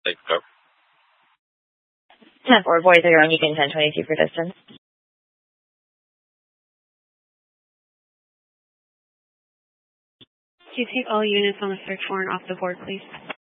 Like, go. 10-4, boys are on Beacon 1022 for distance. Can you take all units on the search warrant off the board, please?